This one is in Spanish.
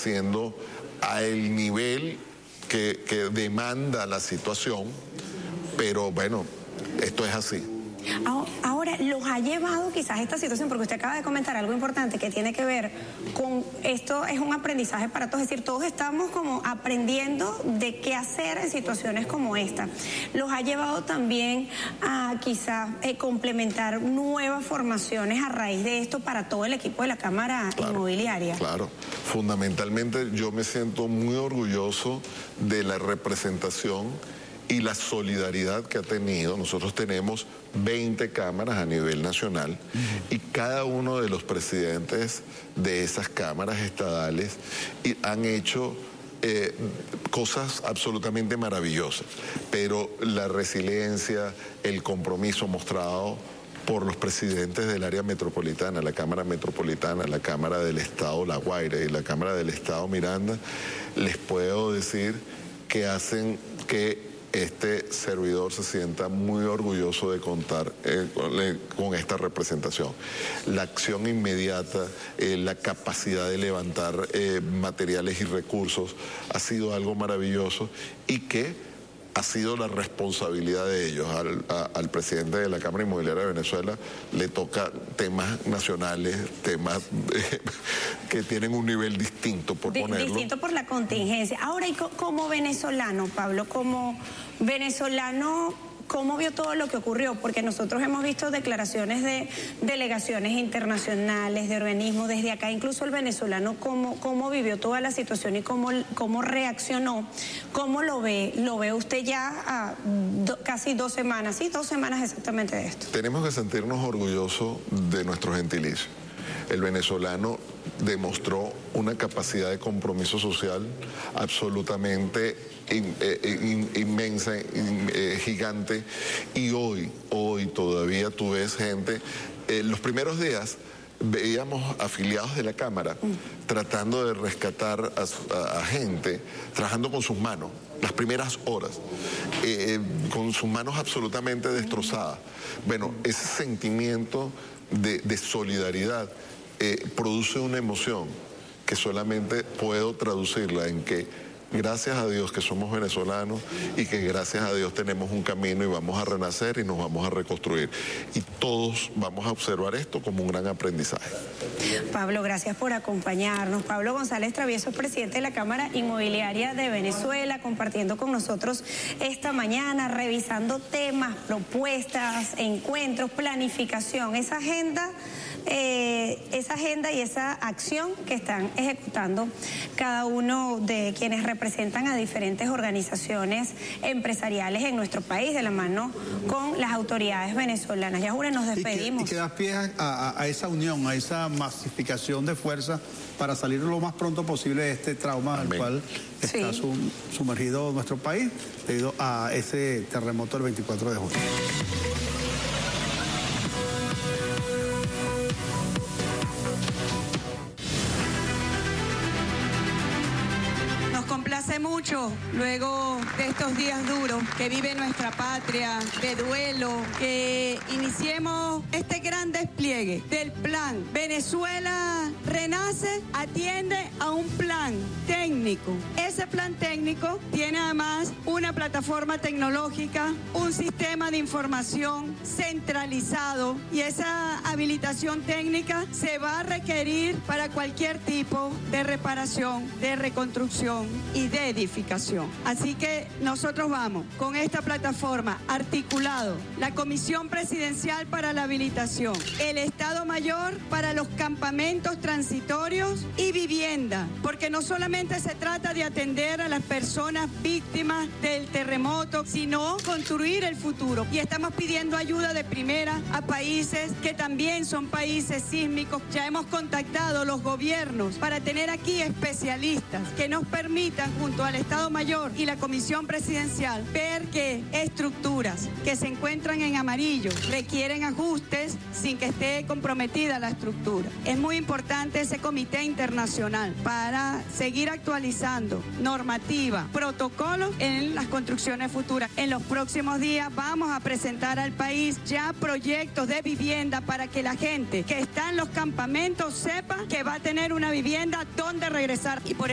haciendo al nivel que demanda la situación, pero bueno, esto es así. Ahora, ¿los ha llevado quizás esta situación? Porque usted acaba de comentar algo importante que tiene que ver con esto, es un aprendizaje para todos, es decir, todos estamos como aprendiendo de qué hacer en situaciones como esta. ¿Los ha llevado también a quizás complementar nuevas formaciones a raíz de esto para todo el equipo de la Cámara Inmobiliaria? Claro, fundamentalmente yo me siento muy orgulloso de la representación y la solidaridad que ha tenido. Nosotros tenemos 20 cámaras a nivel nacional y cada uno de los presidentes de esas cámaras estadales han hecho cosas absolutamente maravillosas, pero la resiliencia, el compromiso mostrado por los presidentes del área metropolitana, la Cámara Metropolitana, la Cámara del Estado La Guaira y la Cámara del Estado Miranda, les puedo decir que hacen que este servidor se sienta muy orgulloso de contar con esta representación. La acción inmediata, la capacidad de levantar materiales y recursos ha sido algo maravilloso y que ha sido la responsabilidad de ellos. Al presidente de la Cámara Inmobiliaria de Venezuela le toca temas nacionales, temas que tienen un nivel distinto, por ponerlo. Distinto por la contingencia. Ahora, y como venezolano, Pablo, como venezolano, ¿cómo vio todo lo que ocurrió? Porque nosotros hemos visto declaraciones de delegaciones internacionales, de organismos, desde acá, incluso el venezolano, cómo vivió toda la situación y cómo reaccionó. ¿Cómo lo ve? ¿Lo ve usted ya a casi 2 semanas? Sí, 2 semanas exactamente de esto. Tenemos que sentirnos orgullosos de nuestro gentilicio. El venezolano demostró una capacidad de compromiso social absolutamente inmensa, gigante, y hoy todavía tú ves gente, los primeros días veíamos afiliados de la Cámara tratando de rescatar a gente, trabajando con sus manos, las primeras horas, con sus manos absolutamente destrozadas. Bueno, ese sentimiento de solidaridad produce una emoción que solamente puedo traducirla en que gracias a Dios que somos venezolanos y que gracias a Dios tenemos un camino y vamos a renacer y nos vamos a reconstruir. Y todos vamos a observar esto como un gran aprendizaje. Pablo, gracias por acompañarnos. Pablo González Travieso, presidente de la Cámara Inmobiliaria de Venezuela, compartiendo con nosotros esta mañana, revisando temas, propuestas, encuentros, planificación, esa agenda y esa acción que están ejecutando cada uno de quienes representan a diferentes organizaciones empresariales en nuestro país, de la mano con las autoridades venezolanas. Yajure, nos despedimos. Y que das pie a esa unión, a esa masificación de fuerza para salir lo más pronto posible de este trauma al cual está sumergido nuestro país debido a ese terremoto del 24 de junio. Complace mucho, luego de estos días duros que vive nuestra patria, de duelo, que iniciemos este gran despliegue del plan Venezuela Renace, atiende a un plan técnico. Ese plan técnico tiene además una plataforma tecnológica, un sistema de información centralizado, y esa habilitación técnica se va a requerir para cualquier tipo de reparación, de reconstrucción y de edificación. Así que nosotros vamos con esta plataforma articulado, la Comisión Presidencial para la Habilitación, el Estado Mayor para los campamentos transitorios y vivienda, porque no solamente se trata de atender a las personas víctimas del terremoto, sino construir el futuro. Y estamos pidiendo ayuda de primera a países que también son países sísmicos. Ya hemos contactado los gobiernos para tener aquí especialistas que nos permitan, junto al Estado Mayor y la Comisión Presidencial, ver que estructuras que se encuentran en amarillo requieren ajustes sin que esté comprometida la estructura. Es muy importante ese comité internacional para seguir actualizando normativa, protocolos en las construcciones futuras. En los próximos días vamos a presentar al país ya proyectos de vivienda para que la gente que está en los campamentos sepa que va a tener una vivienda donde regresar. Y por